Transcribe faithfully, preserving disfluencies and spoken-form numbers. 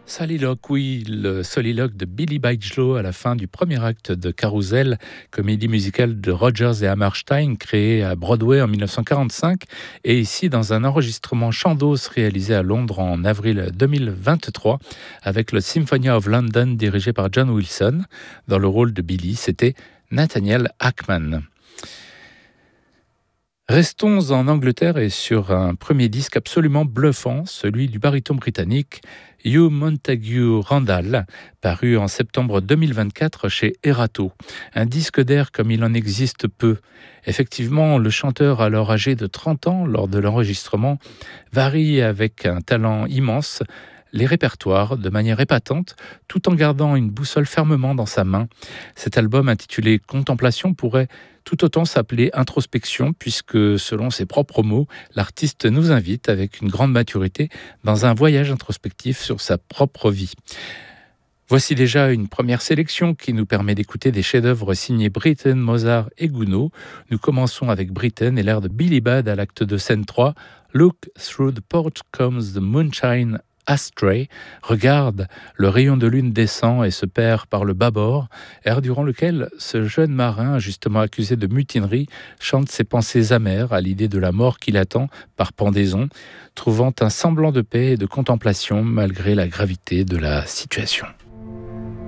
Soliloque, oui, le soliloque de Billy Bidlow à la fin du premier acte de Carousel, comédie musicale de Rodgers et Hammerstein, créée à Broadway en dix-neuf cent quarante-cinq, et ici dans un enregistrement Chandos réalisé à Londres en avril deux mille vingt-trois, avec le Symphony of London dirigé par John Wilson. Dans le rôle de Billy, c'était Nathaniel Ackman. Restons en Angleterre et sur un premier disque absolument bluffant, celui du baryton britannique Hugh Montagu Randall, paru en septembre deux mille vingt-quatre chez Erato. Un disque d'air comme il en existe peu. Effectivement, le chanteur, alors âgé de trente ans lors de l'enregistrement, varie avec un talent immense les répertoires de manière épatante, tout en gardant une boussole fermement dans sa main. Cet album intitulé Contemplation pourrait tout autant s'appeler Introspection, puisque, selon ses propres mots, l'artiste nous invite, avec une grande maturité, dans un voyage introspectif sur sa propre vie. Voici déjà une première sélection qui nous permet d'écouter des chefs-d'œuvre signés Britten, Mozart et Gounod. Nous commençons avec Britten et l'air de Billy Budd à l'acte de scène trois. Look through the port comes the moonshine Astray, regarde, le rayon de lune descend et se perd par le bâbord, air durant lequel ce jeune marin, justement accusé de mutinerie, chante ses pensées amères à l'idée de la mort qui l'attend par pendaison, trouvant un semblant de paix et de contemplation malgré la gravité de la situation.